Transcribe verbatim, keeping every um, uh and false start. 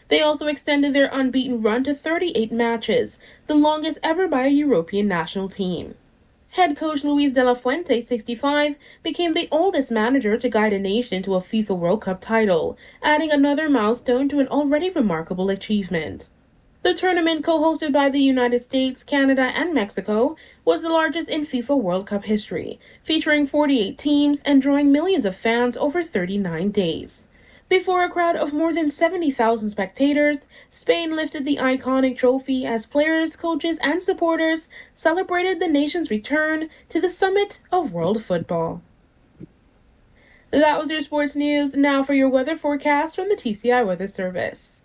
They also extended their unbeaten run to thirty-eight matches, the longest ever by a European national team. Head coach Luis de la Fuente, sixty-five, became the oldest manager to guide a nation to a FIFA World Cup title, adding another milestone to an already remarkable achievement. The tournament, co-hosted by the United States, Canada, and Mexico, was the largest in FIFA World Cup history, featuring forty-eight teams and drawing millions of fans over thirty-nine days. Before a crowd of more than seventy thousand spectators, Spain lifted the iconic trophy as players, coaches, and supporters celebrated the nation's return to the summit of world football. That was your sports news. Now for your weather forecast from the T C I Weather Service.